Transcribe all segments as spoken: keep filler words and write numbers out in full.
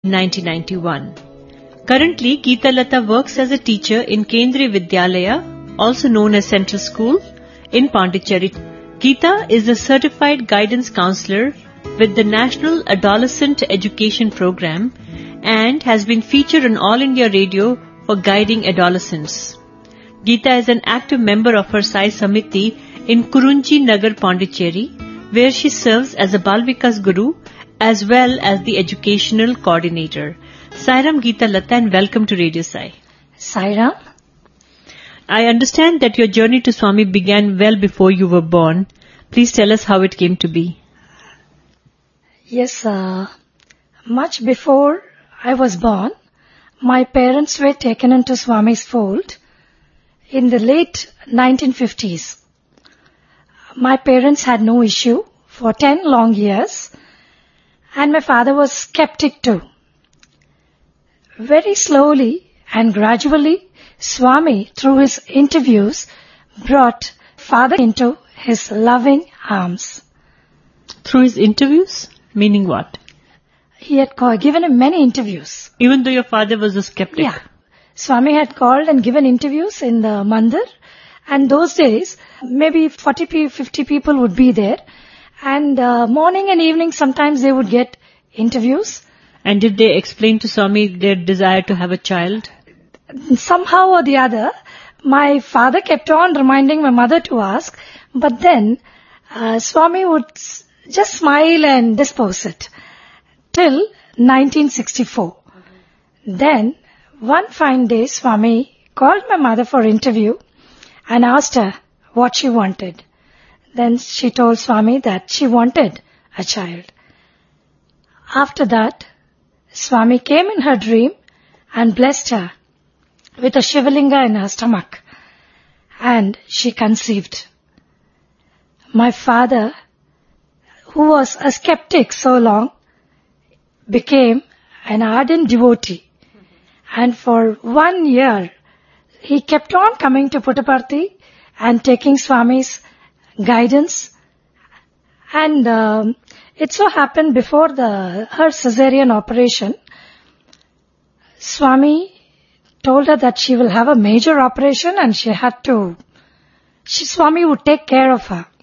nineteen ninety-one. Currently, Geeta Lata works as a teacher in Kendriya Vidyalaya, also known as Central School, in Pondicherry. Geeta is a certified guidance counselor with the National Adolescent Education Program and has been featured on All India Radio for guiding adolescents. Geeta is an active member of her Sai Samiti in Kurunji Nagar, Pondicherry, where she serves as a Bal Vikas Guru as well as the educational coordinator. Sairam Geeta Lata, and welcome to Radio Sai. Sairam. I understand that your journey to Swami began well before you were born. Please tell us how it came to be. Yes, uh, much before I was born, my parents were taken into Swami's fold in the late nineteen fifties. My parents had no issue for ten long years, and my father was skeptic too. Very slowly and gradually, Swami, through his interviews, brought father into his loving arms. Through his interviews? Meaning what? He had called, given him many interviews. Even though your father was a skeptic? Yeah. Swami had called and given interviews in the mandir, and those days, maybe forty, fifty people would be there, and uh, morning and evening sometimes they would get interviews. And did they explain to Swami their desire to have a child? Somehow or the other, my father kept on reminding my mother to ask, but then uh, Swami would s- just smile and dispose it till nineteen sixty-four. Mm-hmm. Then, one fine day, Swami called my mother for interview and asked her what she wanted. Then she told Swami that she wanted a child. After that, Swami came in her dream and blessed her with a Shivalinga in her stomach, and she conceived. My father, who was a skeptic so long, became an ardent devotee, and for one year he kept on coming to Puttaparthi and taking Swami's guidance. And um, it so happened before the her cesarean operation, Swami told her that she will have a major operation and she had to, she, Swami would take care of her.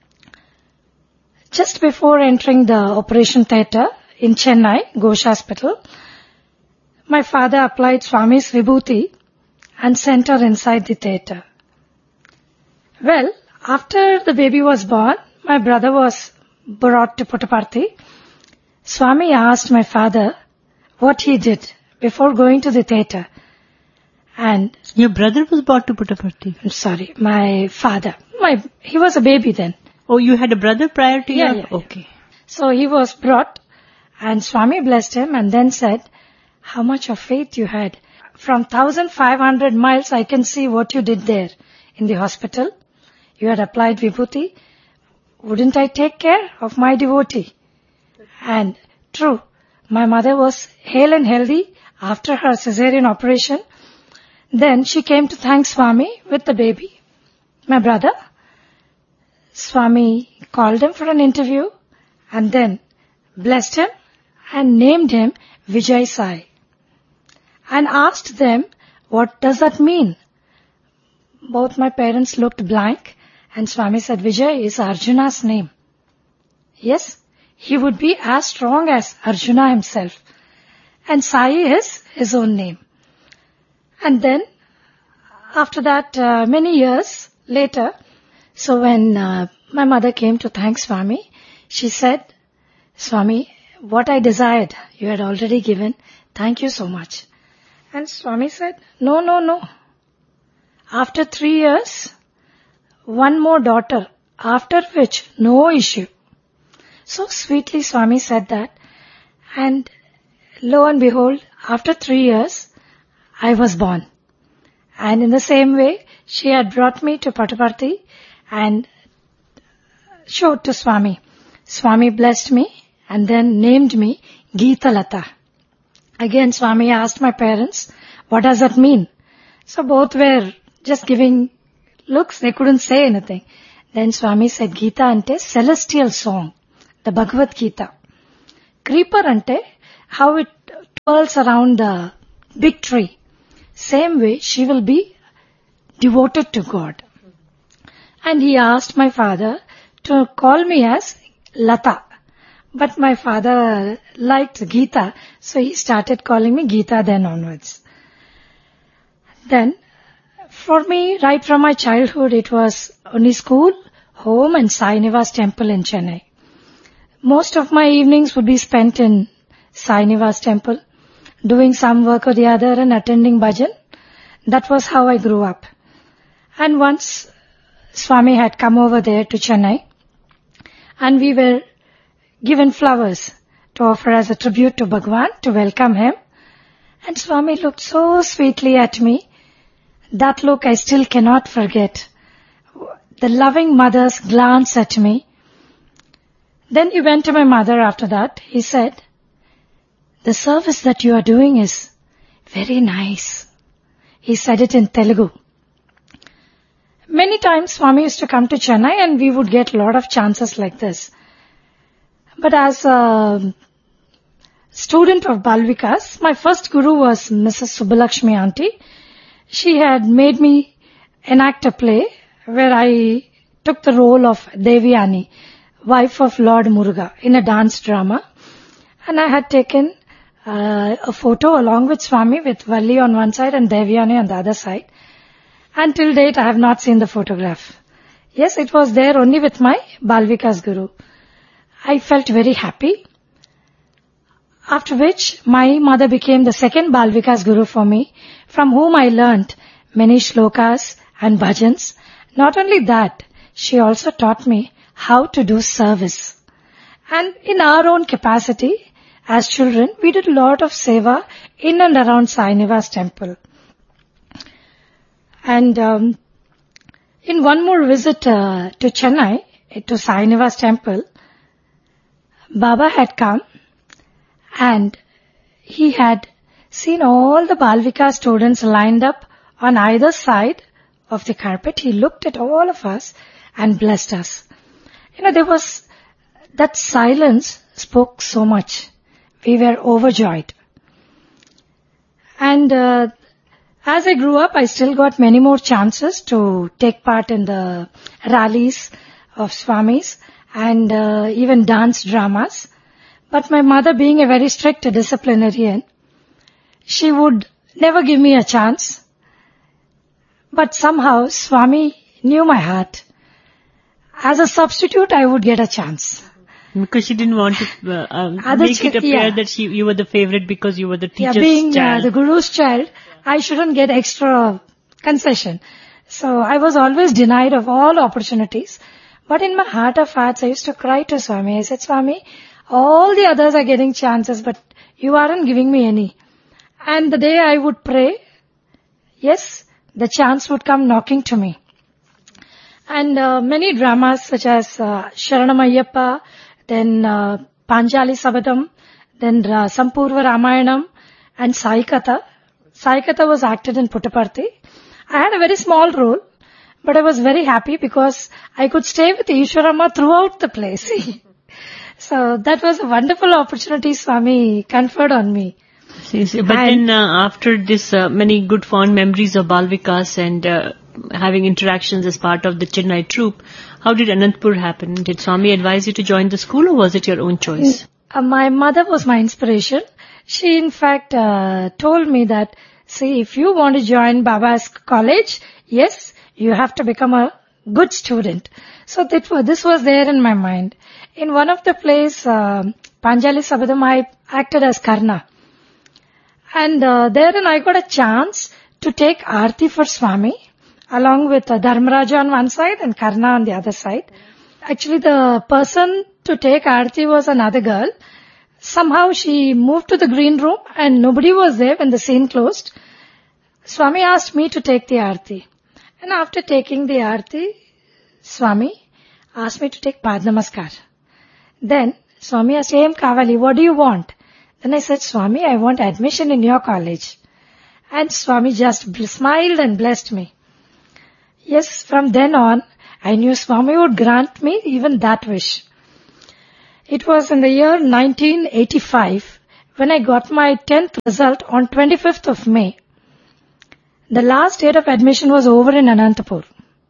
Just before entering the operation theatre in Chennai, Ghosh Hospital, my father applied Swami's vibhuti and sent her inside the theatre. Well, after the baby was born, my brother was brought to Puttaparthi. Swami asked my father what he did before going to the theatre. And your brother was brought to Puttaparthi? I'm sorry, my father. My he was a baby then. Oh, you had a brother prior to yeah, your... yeah. Okay. So he was brought, and Swami blessed him and then said, how much of faith you had. From one thousand five hundred miles, I can see what you did there in the hospital. You had applied vibhuti. Wouldn't I take care of my devotee? And true, my mother was hale and healthy after her cesarean operation. Then she came to thank Swami with the baby, my brother. Swami called him for an interview and then blessed him and named him Vijay Sai and asked them, what does that mean? Both my parents looked blank, and Swami said, Vijay is Arjuna's name. Yes, he would be as strong as Arjuna himself. And Sai is his own name. And then, after that, uh, many years later, so when uh, my mother came to thank Swami, she said, Swami, what I desired, you had already given. Thank you so much. And Swami said, no, no, no. After three years, one more daughter, after which no issue. So sweetly Swami said that, and lo and behold, after three years, I was born. And in the same way, she had brought me to Puttaparthi and showed to Swami. Swami blessed me and then named me Geeta Lata. Again, Swami asked my parents, what does that mean? So both were just giving looks, they couldn't say anything. Then Swami said, Geeta ante celestial song, the Bhagavad Gita. Creeper ante, how it pearls around the big tree. Same way, she will be devoted to God. And he asked my father to call me as Lata. But my father liked Geeta, so he started calling me Geeta then onwards. Then, for me, right from my childhood, it was only school, home and Sai Nivas temple in Chennai. Most of my evenings would be spent in Sai Nivas temple, doing some work or the other and attending bhajan. That was how I grew up. And once Swami had come over there to Chennai, and we were given flowers to offer as a tribute to Bhagwan, to welcome him. And Swami looked so sweetly at me. That look I still cannot forget. The loving mother's glance at me. Then he went to my mother after that. He said, "The service that you are doing is very nice." He said it in Telugu. Many times Swami used to come to Chennai and we would get a lot of chances like this. But as a student of Balvikas, my first guru was Missus Subbalakshmi auntie. She had made me enact a play where I took the role of Devyani, wife of Lord Muruga, in a dance drama. And I had taken uh, a photo along with Swami with Valli on one side and Devyani on the other side. Until date, I have not seen the photograph. Yes, it was there only with my Balvikas guru. I felt very happy. After which, my mother became the second Balvikas guru for me, from whom I learnt many shlokas and bhajans. Not only that, she also taught me how to do service. And in our own capacity, as children, we did a lot of seva in and around Sai Nivas temple. And um, in one more visit uh, to Chennai, to Sai Nivas temple, Baba had come and he had seen all the Balvika students lined up on either side of the carpet. He looked at all of us and blessed us. You know, there was, that silence spoke so much. We were overjoyed. And uh, as I grew up, I still got many more chances to take part in the rallies of Swamis and uh, even dance dramas. But my mother, being a very strict disciplinarian, she would never give me a chance. But somehow Swami knew my heart. As a substitute, I would get a chance. Because she didn't want to uh, um, make ch- it appear yeah. that she, you were the favorite because you were the teacher's yeah, being, child. Uh, the guru's child, I shouldn't get extra concession. So I was always denied of all opportunities. But in my heart of hearts, I used to cry to Swami. I said, "Swami, all the others are getting chances, but you aren't giving me any." And the day I would pray, yes, the chance would come knocking to me. And uh, many dramas such as uh, Sharanam Ayyappa, then uh, Panjali Sabadam, then uh, Sampurva Ramayanam and Sai Katha. Sai Katha was acted in Puttaparthi. I had a very small role, but I was very happy because I could stay with Ishwaramma throughout the play. So that was a wonderful opportunity Swami conferred on me. See, see, but and then uh, after this, uh, many good fond memories of Balvikas and uh, having interactions as part of the Chennai troupe, how did Anantapur happen? Did Swami advise you to join the school or was it your own choice? Uh, my mother was my inspiration. She in fact uh, told me that, see, if you want to join Baba's college, yes, you have to become a good student. So that was, this was there in my mind. In one of the plays, uh, Panjali Sabadam, I acted as Karna. And uh, therein I got a chance to take Aarti for Swami, along with uh, Dharmaraja on one side and Karna on the other side. Actually, the person to take Aarti was another girl. Somehow she moved to the green room and nobody was there when the scene closed. Swami asked me to take the Aarti. And after taking the Aarti, Swami asked me to take Pad Namaskar. Then Swami asked, "Em Kavali, what do you want?" Then I said, "Swami, I want admission in your college." And Swami just smiled and blessed me. Yes, from then on, I knew Swami would grant me even that wish. It was in the year nineteen eighty-five when I got my tenth result on twenty-fifth of May, the last date of admission was over in Anantapur.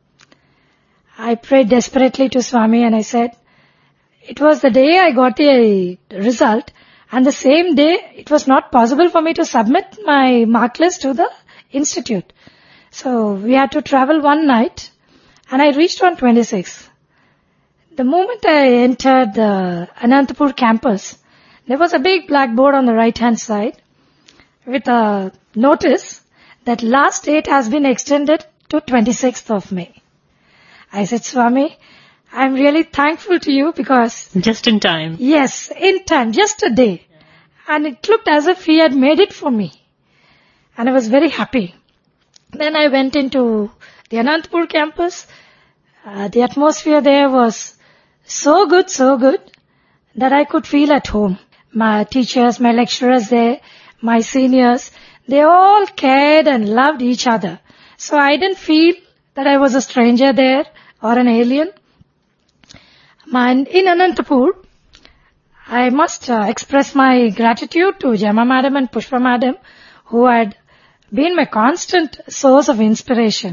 I prayed desperately to Swami and I said, it was the day I got the result, and the same day it was not possible for me to submit my mark list to the institute. So we had to travel one night and I reached on twenty-sixth. The moment I entered the Anantapur campus, there was a big blackboard on the right hand side with a notice that last date has been extended to twenty-sixth of May. I said, Swami, I'm really thankful to you because... Just in time. Yes, in time, just a day. And it looked as if he had made it for me. And I was very happy. Then I went into the Anantapur campus. Uh, the atmosphere there was so good, so good, that I could feel at home. My teachers, my lecturers there, my seniors, they all cared and loved each other. So I didn't feel that I was a stranger there or an alien. And in Anantapur, I must uh, express my gratitude to Gemma Madam and Pushpa Madam, who had been my constant source of inspiration.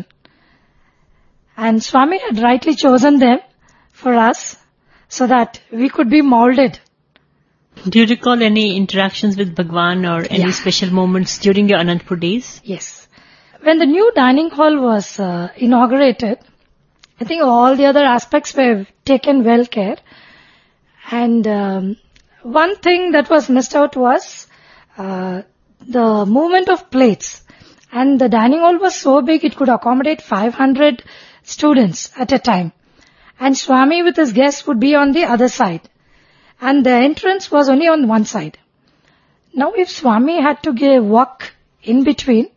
And Swami had rightly chosen them for us so that we could be molded. Do you recall any interactions with Bhagwan or any Yeah. special moments during your Anantapur days? Yes. When the new dining hall was uh, inaugurated, I think all the other aspects were taken well care. And um, one thing that was missed out was uh, the movement of plates. And the dining hall was so big it could accommodate five hundred students at a time. And Swami with his guests would be on the other side. And the entrance was only on one side. Now if Swami had to give, walk in between,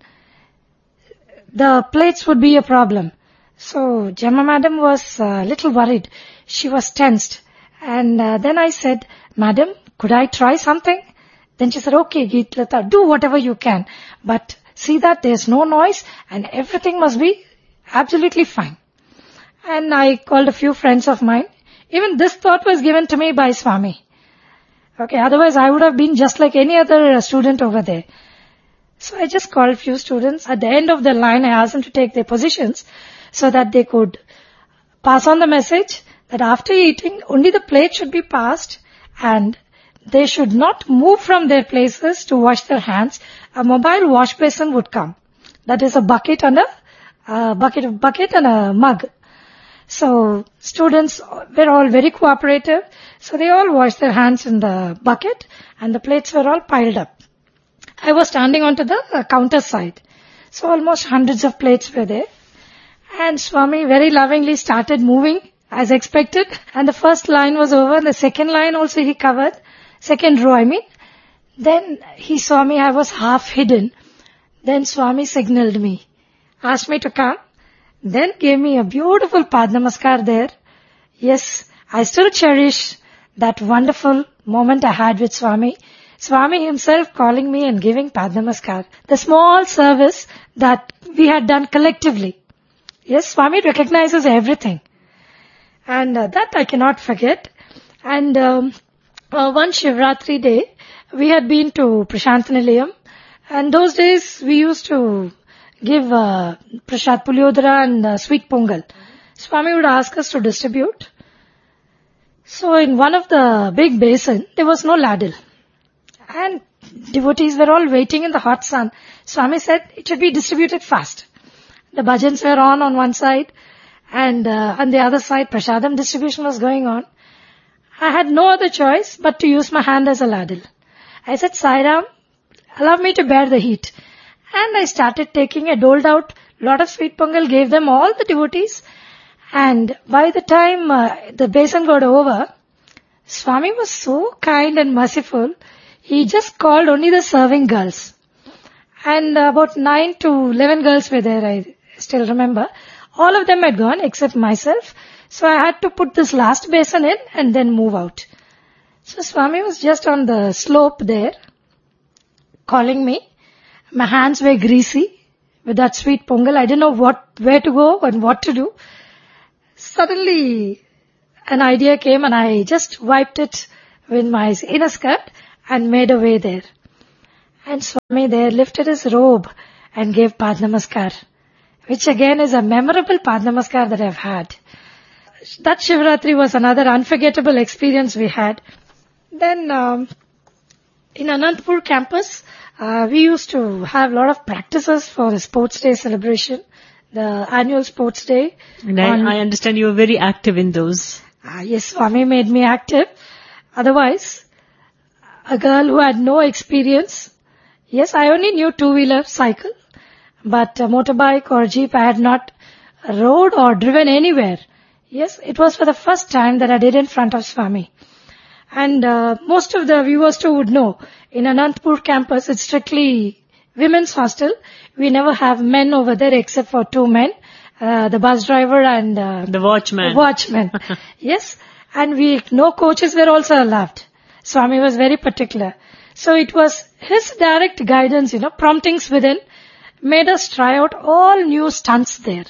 the plates would be a problem. So Gemma Madam was a little worried. She was tensed. And uh, then I said, Madam, could I try something? Then she said, okay, Geetlata, do whatever you can. But see that there's no noise and everything must be absolutely fine. And I called a few friends of mine. Even this thought was given to me by Swami. Okay, otherwise I would have been just like any other student over there. So I just called a few students. At the end of the line, I asked them to take their positions so that they could pass on the message that after eating, only the plate should be passed and they should not move from their places to wash their hands. A mobile wash basin would come. That is a bucket and a, a bucket, bucket and a mug. So students were all very cooperative. So they all washed their hands in the bucket and the plates were all piled up. I was standing onto the uh, counter side. So almost hundreds of plates were there. And Swami very lovingly started moving as expected. And the first line was over. And the second line also he covered. Second row, I mean. Then he saw me. I was half hidden. Then Swami signaled me. Asked me to come. Then gave me a beautiful Pad Namaskar there. Yes, I still cherish that wonderful moment I had with Swami. Swami himself calling me and giving Pad Namaskar. The small service that we had done collectively. Yes, Swami recognizes everything. And uh, that I cannot forget. And um, uh, one Shivratri day, we had been to Prashantanilayam. And those days we used to give uh, Prashad Puliodara and uh, sweet Pongal. Swami would ask us to distribute. So in one of the big basin, there was no ladle. And devotees were all waiting in the hot sun. Swami said it should be distributed fast. The bhajans were on on one side and uh, on the other side prasadam distribution was going on. I had no other choice but to use my hand as a ladle. I said, Sai Ram, allow me to bear the heat. And I started taking, I doled out a lot of sweet pongal, gave them all the devotees. And by the time uh, the basin got over, Swami was so kind and merciful. He just called only the serving girls. And uh, about nine to eleven girls were there, I still remember. All of them had gone except myself. So I had to put this last basin in and then move out. So Swami was just on the slope there, calling me. My hands were greasy with that sweet pongal. I didn't know what, where to go and what to do. Suddenly, an idea came and I just wiped it with my inner skirt and made a way there. And Swami there lifted his robe and gave Padnamaskar, which again is a memorable Padnamaskar that I've had. That Shivratri was another unforgettable experience we had. Then um, in Anantapur campus, uh, we used to have a lot of practices for the sports day celebration, the annual sports day. And I, I understand you were very active in those. Uh, yes, Swami made me active. Otherwise, a girl who had no experience, yes, I only knew two-wheeler cycle, but a motorbike or jeep I had not rode or driven anywhere. Yes, it was for the first time that I did in front of Swami. And uh, most of the viewers too would know, in Anantapur campus, it's strictly women's hostel. We never have men over there except for two men, uh, the bus driver and uh, the watchman. The watchman. Yes, and we no coaches were also allowed. Swami was very particular. So it was his direct guidance, you know, promptings within, made us try out all new stunts there.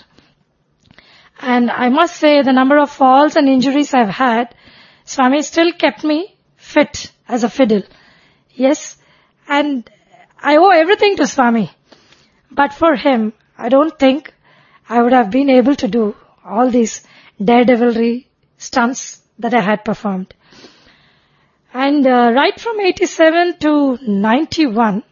And I must say the number of falls and injuries I've had, Swami still kept me fit as a fiddle. Yes, and I owe everything to Swami. But for him, I don't think I would have been able to do all these daredevilry stunts that I had performed. And uh, right from eighty-seven to ninety-one,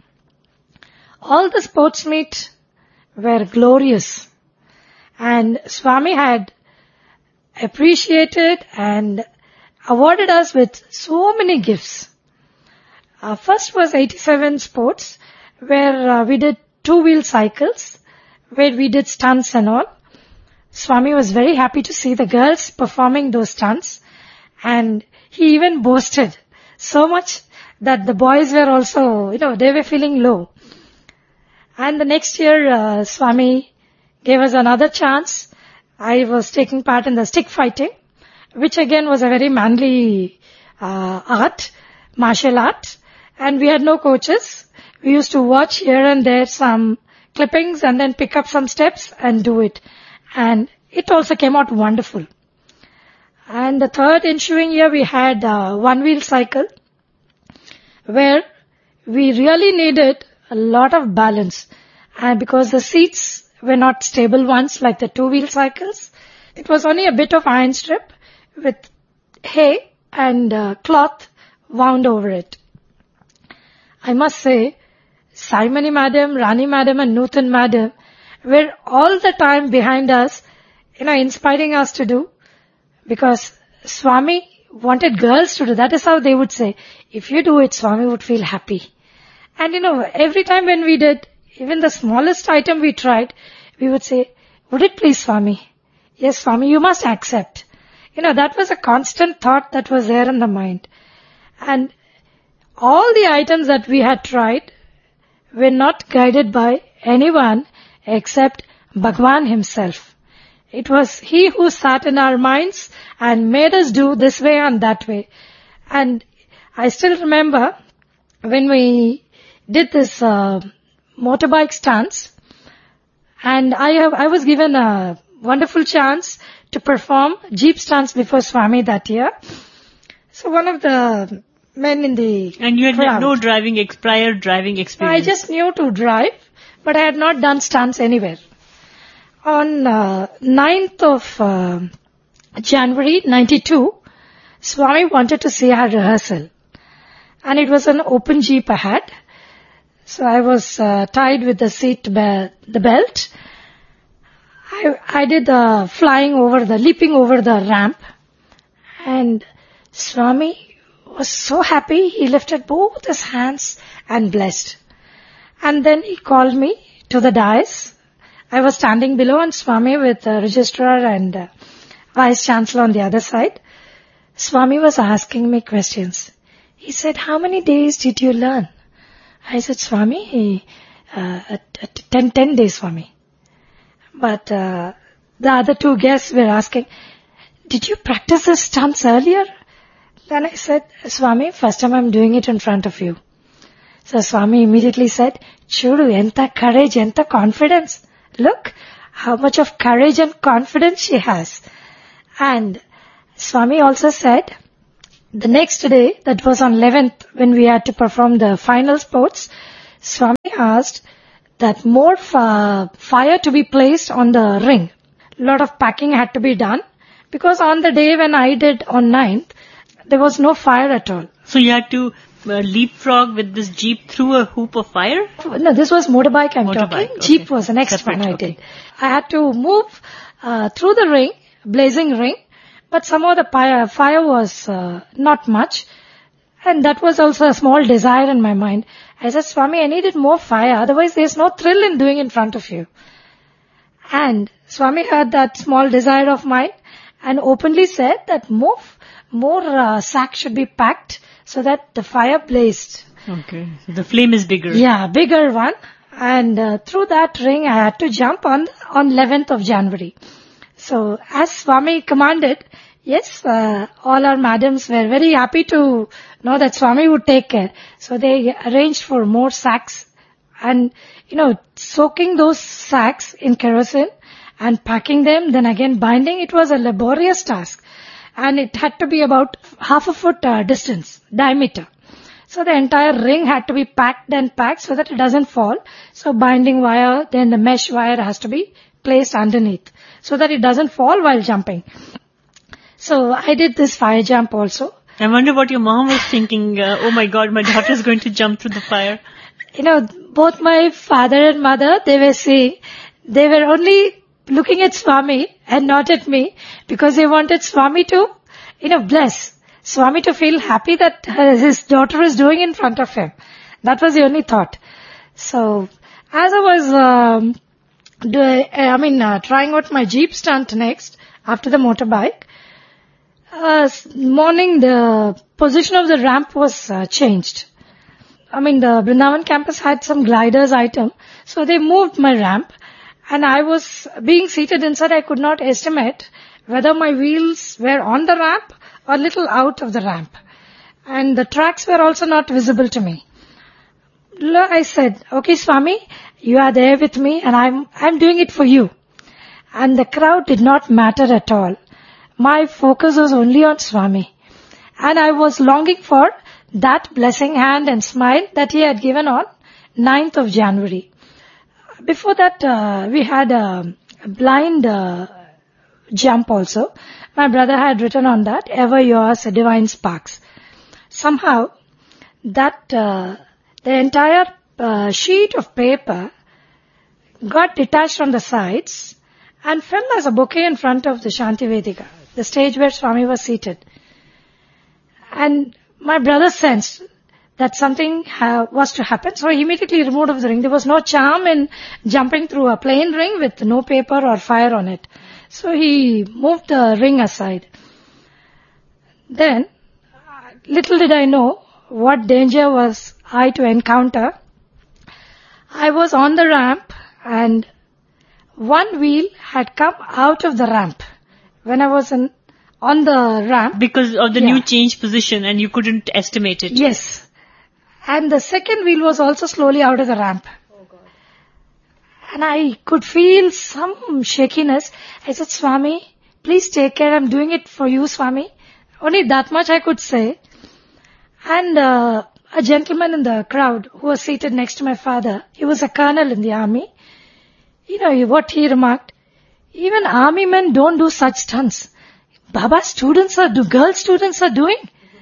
all the sports meet were glorious. And Swami had appreciated and awarded us with so many gifts. Uh, first was eighty-seven sports, where uh, we did two-wheel cycles, where we did stunts and all. Swami was very happy to see the girls performing those stunts, and he even boasted so much that the boys were also, you know, they were feeling low. And the next year, uh, Swami gave us another chance. I was taking part in the stick fighting, which again was a very manly uh, art, martial art. And we had no coaches. We used to watch here and there some clippings and then pick up some steps and do it. And it also came out wonderful. And the third ensuing year we had a one-wheel cycle, where we really needed a lot of balance. And because the seats were not stable ones like the two-wheel cycles, it was only a bit of iron strip with hay and uh, cloth wound over it. I must say, Simony Madam, Rani Madam and Nutan Madam were all the time behind us, you know, inspiring us to do, because Swami wanted girls to do. That is how they would say, if you do it, Swami would feel happy. And you know, every time when we did, even the smallest item we tried, we would say, would it please Swami? Yes, Swami, you must accept. You know, that was a constant thought that was there in the mind. And all the items that we had tried were not guided by anyone except Bhagwan himself. It was he who sat in our minds and made us do this way and that way. And I still remember when we did this uh, motorbike stunts, and I have, I was given a wonderful chance to perform jeep stunts before Swami that year. So one of the men in the And you had crowd, no driving ex- prior driving experience. I just knew to drive, but I had not done stunts anywhere. On uh, ninth of uh, January ninety-two, Swami wanted to see our rehearsal. And it was an open jeep I had. So I was uh, tied with the seat, be- the belt. I, I did the flying over the, leaping over the ramp. And Swami was so happy, he lifted both his hands and blessed. And then he called me to the dais. I was standing below and Swami with the registrar and uh, vice chancellor on the other side. Swami was asking me questions. He said, how many days did you learn? I said, Swami, uh, ten, ten days, Swami. But uh, the other two guests were asking, did you practice the stunts earlier? Then I said, Swami, first time I'm doing it in front of you. So Swami immediately said, Chudu, enta courage, enta confidence. Look how much of courage and confidence she has. And Swami also said, The next day, that was on eleventh, when we had to perform the final sports, Swami asked that more f- fire to be placed on the ring. A lot of packing had to be done, because on the day when I did on ninth, there was no fire at all. So you had to uh, leapfrog with this jeep through a hoop of fire? No, this was motorbike I'm Motorbike, talking. okay. Jeep was the next Separate, one I okay. did. I had to move uh, through the ring, blazing ring, but somehow the fire, fire was uh, not much. And that was also a small desire in my mind. I said, Swami, I needed more fire, otherwise there's no thrill in doing in front of you. And Swami heard that small desire of mine and openly said that more, more uh, sacks should be packed so that the fire blazed. Okay. So the flame is bigger. Yeah, bigger one. And uh, through that ring I had to jump on on eleventh of January. So as Swami commanded, yes, uh, all our madams were very happy to know that Swami would take care. So they arranged for more sacks and, you know, soaking those sacks in kerosene and packing them, then again binding, it was a laborious task. And it had to be about half a foot uh, distance, diameter. So the entire ring had to be packed and packed so that it doesn't fall. So binding wire, then the mesh wire has to be placed underneath so that it doesn't fall while jumping. So I did this fire jump also. I wonder what your mom was thinking. Uh, oh my God, my daughter is going to jump through the fire. You know, both my father and mother, they were saying, they were only looking at Swami and not at me because they wanted Swami to, you know, bless. Swami to feel happy that uh, his daughter is doing in front of him. That was the only thought. So, as I was, um, do, I mean, uh, trying out my Jeep stunt next, after the motorbike, uh, morning the position of the ramp was uh, changed. I mean, the Vrindavan campus had some gliders item, so they moved my ramp, and I was being seated inside, I could not estimate whether my wheels were on the ramp or little out of the ramp. And the tracks were also not visible to me. I said, okay, Swami, you are there with me and I'm, I'm doing it for you. And the crowd did not matter at all. My focus was only on Swami. And I was longing for that blessing hand and smile that he had given on ninth of January. Before that, uh, we had a blind uh, jump also. My brother had written on that, ever yours, Divine Sparks. Somehow, that uh, the entire uh, sheet of paper got detached from the sides and fell as a bouquet in front of the Shanti Vedika, the stage where Swami was seated. And my brother sensed that something ha- was to happen, so he immediately removed of the ring. There was no charm in jumping through a plain ring with no paper or fire on it. So he moved the ring aside. Then, little did I know what danger was I to encounter. I was on the ramp and one wheel had come out of the ramp. When I was in, on the ramp. Because of the Yeah. new change position and you couldn't estimate it. Yes. And the second wheel was also slowly out of the ramp. And I could feel some shakiness. I said, Swami, please take care. I'm doing it for you, Swami. Only that much I could say. And uh, a gentleman in the crowd who was seated next to my father, he was a colonel in the army. You know what he remarked? Even army men don't do such stunts. Baba students are, do, girl students are doing.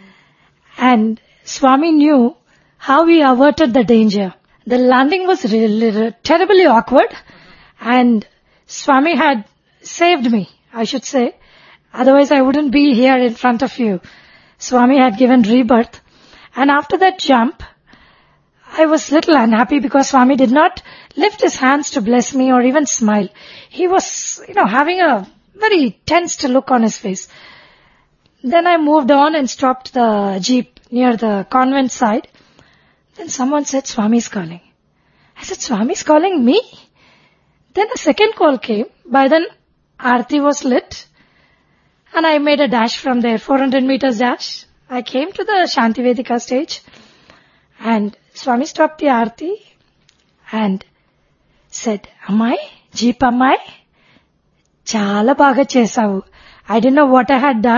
And Swami knew how we averted the danger. The landing was really terribly awkward and Swami had saved me, I should say. Otherwise I wouldn't be here in front of you. Swami had given rebirth. And after that jump, I was little unhappy because Swami did not lift his hands to bless me or even smile. He was, you know, having a very tensed look on his face. Then I moved on and stopped the jeep near the convent side. Then someone said, Swami's calling. I said, Swami's calling me? Then a second call came. By then, Aarti was lit. And I made a dash from there, four hundred meters dash. I came to the Shanti Vedika stage. And Swami stopped the Aarti and said, Ammai, Jeep Ammai, Chala baga chesavu. I didn't know what I had done.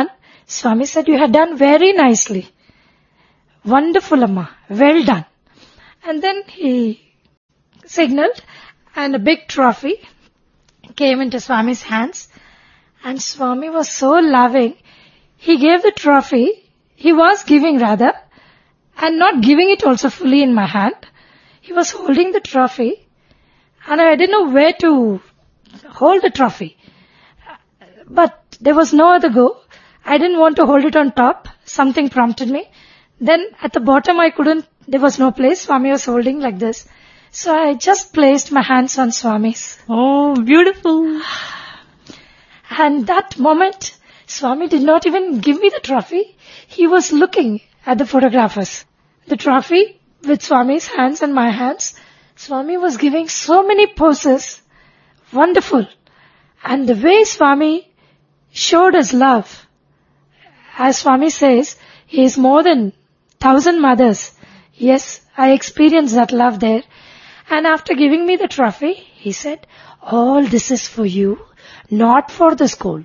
Swami said, you had done very nicely. Wonderful, Amma. Well done. And then he signaled and a big trophy came into Swami's hands. And Swami was so loving. He gave the trophy. He was giving rather. And not giving it also fully in my hand. He was holding the trophy. And I didn't know where to hold the trophy. But there was no other go. I didn't want to hold it on top. Something prompted me. Then at the bottom I couldn't, there was no place. Swami was holding like this. So I just placed my hands on Swami's. Oh, beautiful. And that moment, Swami did not even give me the trophy. He was looking at the photographers. The trophy with Swami's hands and my hands. Swami was giving so many poses. Wonderful. And the way Swami showed his love. As Swami says, he is more than thousand mothers. Yes, I experienced that love there. And after giving me the trophy, he said, all this is for you, not for the school.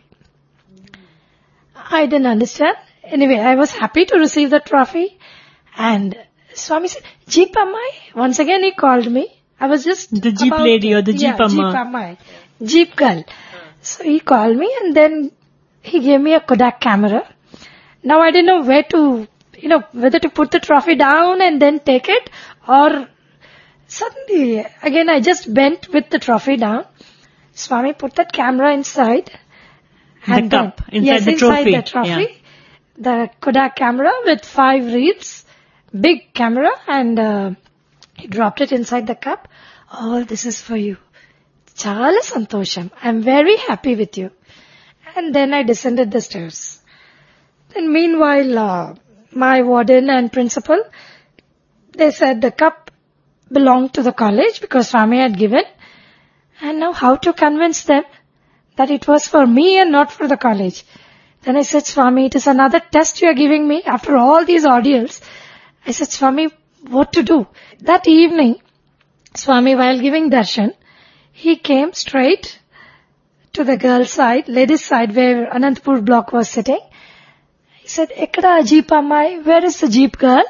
I didn't understand. Anyway, I was happy to receive the trophy. And Swami said, Jeep Ammai. Once again he called me. I was just... The Jeep about, lady or the Jeep yeah, Amma. Jeep Ammai. Jeep girl. So he called me and then he gave me a Kodak camera. Now I didn't know where to, you know, whether to put the trophy down and then take it or... Suddenly, again I just bent with the trophy down. Swami put that camera inside. The and cup, then, inside yes, the trophy. inside the trophy. Yeah. The Kodak camera with five reels. Big camera and uh, he dropped it inside the cup. All this is for you. Chala santosham. I'm very happy with you. And then I descended the stairs. Then meanwhile, uh, my warden and principal, they said the cup belonged to the college because Swami had given. And now how to convince them that it was for me and not for the college? Then I said, Swami, it is another test you are giving me after all these ordeals. I said, Swami, what to do? That evening, Swami, while giving darshan, he came straight to the girls' side, ladies' side where Anantapur block was sitting. He said, Ekkada Jeep Ammai, where is the Jeep girl?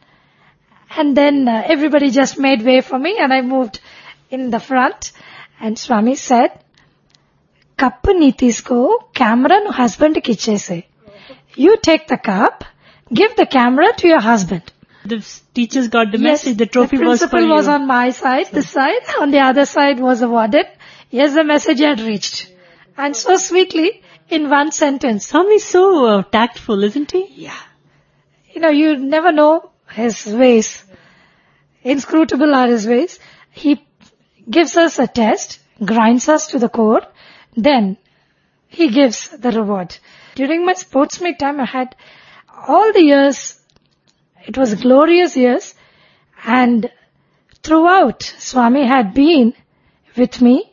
And then uh, everybody just made way for me and I moved in the front. And Swami said, Cup ni teesko, camera no husband ki ichese. You take the cup, give the camera to your husband. The teachers got the Yes, message. The trophy the was for principal you. was on my side, this side. On the other side was a warden. Yes, the message had reached. And so sweetly, in one sentence. Swami is so uh, tactful, isn't he? Yeah. You know, you never know his ways. Inscrutable are his ways. He gives us a test, grinds us to the core, then he gives the reward. During my sports meet time, I had all the years, it was glorious years, and throughout, Swami had been with me,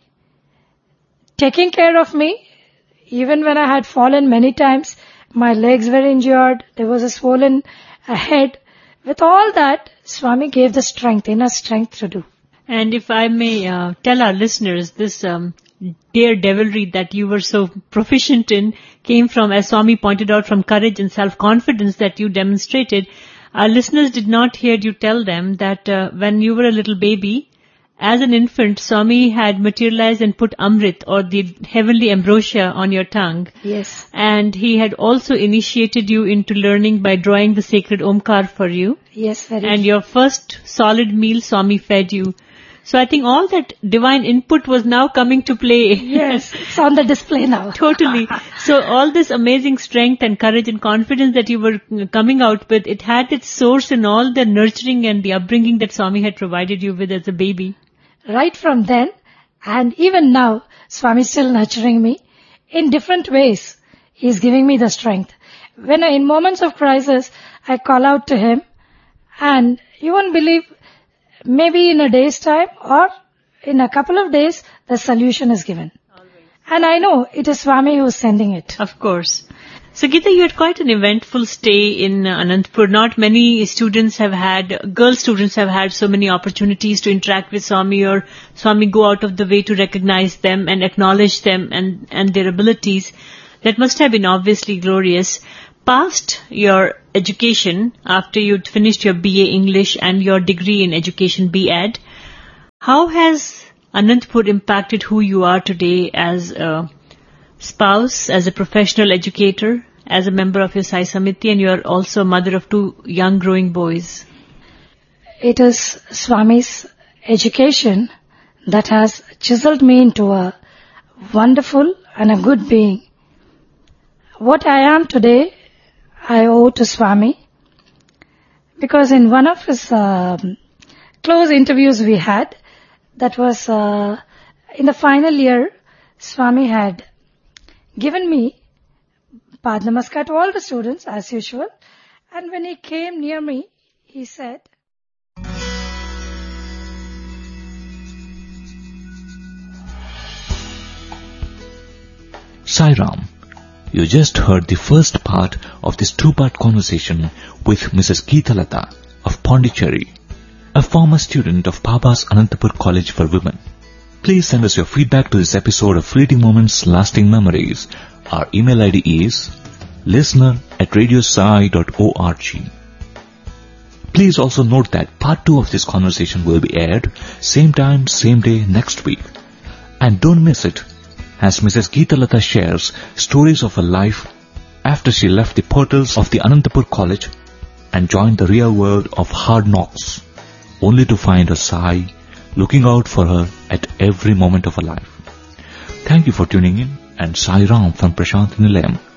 taking care of me, even when I had fallen many times, my legs were injured, there was a swollen uh, head. With all that, Swami gave the strength, inner strength to do. And if I may uh, tell our listeners, this um, daredevilry that you were so proficient in came from, as Swami pointed out, from courage and self-confidence that you demonstrated. Our listeners did not hear you tell them that uh, when you were a little baby, as an infant, Swami had materialized and put Amrit or the heavenly ambrosia on your tongue. Yes. And he had also initiated you into learning by drawing the sacred Omkar for you. Yes, very And your first solid meal Swami fed you. So I think all that divine input was now coming to play. Yes, it's on the display now. Totally. So all this amazing strength and courage and confidence that you were coming out with, it had its source in all the nurturing and the upbringing that Swami had provided you with as a baby. Right from then, and even now, Swami is still nurturing me in different ways. He is giving me the strength. When I, in moments of crisis, I call out to him, and you won't believe, maybe in a day's time or in a couple of days, the solution is given. Always. And I know it is Swami who is sending it. Of course. So Geeta, you had quite an eventful stay in uh, Anantapur. Not many students have had, girl students have had so many opportunities to interact with Swami, or Swami go out of the way to recognize them and acknowledge them and, and their abilities. That must have been obviously glorious. past your education, after you'd finished your B A English and your degree in education B Ed, how has Anantapur impacted who you are today as a spouse, as a professional educator, as a member of your Sai Samiti, and you're also a mother of two young growing boys? It is Swami's education that has chiseled me into a wonderful and a good being. What I am today, I owe to Swami, because in one of his uh, close interviews we had, that was uh, in the final year, Swami had given me Pad Namaskar to all the students as usual, and when he came near me, he said, Sai Ram, you just heard the first part of this two-part conversation with Missus Geethalata of Pondicherry, a former student of Baba's Anantapur College for Women. Please send us your feedback to this episode of Fleeting Moments, Lasting Memories. Our email I D is listener at radiosai dot org. Please also note that part two of this conversation will be aired same time, same day next week. And don't miss it, as Missus Geethalata shares stories of her life after she left the portals of the Anantapur College and joined the real world of hard knocks, only to find her Sai looking out for her at every moment of her life. Thank you for tuning in, and Sai Ram from Prashant Nilayam.